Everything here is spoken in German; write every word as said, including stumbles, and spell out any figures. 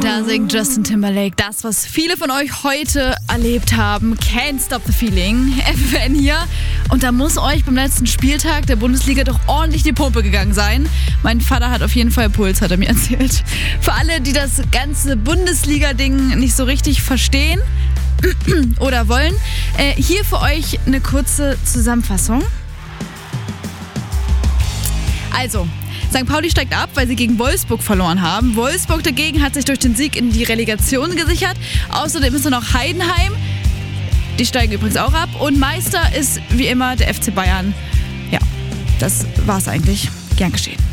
Und da singt Justin Timberlake das, was viele von euch heute erlebt haben. Can't Stop the Feeling. F N hier. Und da muss euch beim letzten Spieltag der Bundesliga doch ordentlich die Pumpe gegangen sein. Mein Vater hat auf jeden Fall Puls, hat er mir erzählt. Für alle, die das ganze Bundesliga-Ding nicht so richtig verstehen oder wollen, äh, hier für euch eine kurze Zusammenfassung. Also, Sankt Pauli steigt ab, weil sie gegen Wolfsburg verloren haben. Wolfsburg dagegen hat sich durch den Sieg in die Relegation gesichert. Außerdem ist noch Heidenheim. Die steigen übrigens auch ab. Und Meister ist wie immer der F C Bayern. Ja, das war's eigentlich. Gern geschehen.